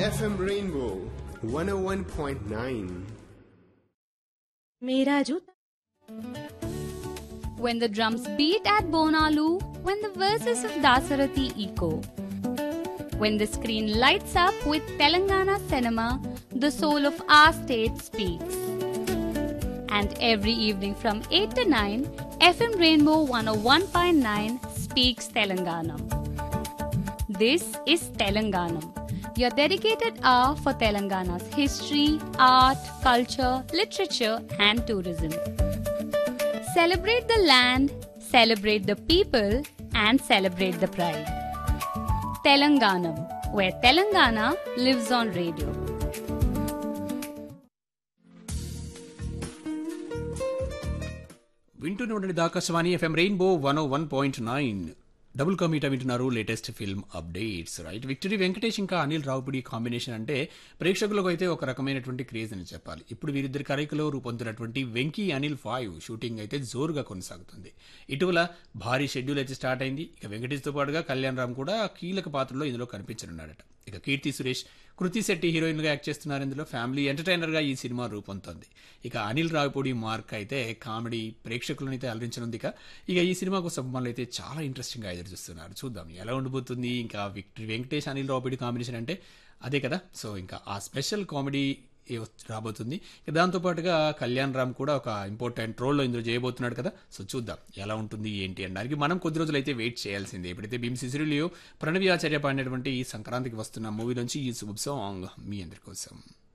FM Rainbow 101.9. मेरा जूता. When the drums beat at Bonalu, when the verses of Dasarathi echo, when the screen lights up with Telangana cinema, the soul of our state speaks. And every evening from 8 to 9, FM Rainbow 101.9 speaks Telanganam. This is Telanganam, your dedicated hour for Telangana's history, art, culture, literature and tourism. Celebrate the land, celebrate the people and celebrate the pride. Telanganam, where Telangana lives on radio. వింటూనే ఉండండి Akashvani FM rainbow 101.9 double కమీటా వింటున్నారు latest film updates right. Victory Venkatesh ఇంకా Anil Ravipudi combination అంటే ప్రేక్షకులకు అయితే ఒక రకమైనటువంటి craze అని చెప్పాలి. ఇప్పుడు వీరిద్దరి కలయికలో రూపొందుతున్నటువంటి వెంకీ అనిల్ 5 షూటింగ్ అయితే జోరుగా కొనసాగుతుంది. ఇటీవల భారీ షెడ్యూల్ అయితే స్టార్ట్ అయింది. ఇక వెంకటేష్తో పాటుగా కళ్యాణ్ రామ్ కూడా కీలక పాత్రలో ఇందులో కనిపించనున్నాడట. ఇక కీర్తి సురేష్, కృతి శెట్టి హీరోయిన్గా యాక్ట్ చేస్తున్నారు. ఇందులో ఫ్యామిలీ ఎంటర్టైనర్గా ఈ సినిమా రూపొందుతోంది. ఇక అనిల్ రావుపూడి మార్క్ అయితే కామెడీ ప్రేక్షకులను అయితే అలరించనుంది. ఇక ఈ సినిమా కోసం మనలో అయితే చాలా ఇంట్రెస్టింగ్గా ఎదురు చూస్తున్నారు. చూద్దాం ఎలా ఉండబోతుంది. ఇంకా వెంకటేష్ అనిల్ రావుపూడి కాంబినేషన్ అంటే అదే కదా. సో ఇంకా ఆ స్పెషల్ కామెడీ రాబోతుంది. ఇక దాంతోపాటుగా కళ్యాణ్ రామ్ కూడా ఒక ఇంపార్టెంట్ రోల్లో ఇందులో చేయబోతున్నాడు కదా. సో చూద్దాం ఎలా ఉంటుంది ఏంటి అనడానికి మనం కొద్ది రోజులు అయితే వెయిట్ చేయాల్సిందే. ఎప్పుడైతే భీమ్సిసిరిలియో ప్రణవి ఆచార్య పాడినటువంటి ఈ సంక్రాంతికి వస్తున్న మూవీ నుంచి ఈ శుభ సాంగ్ మీ అందరి కోసం.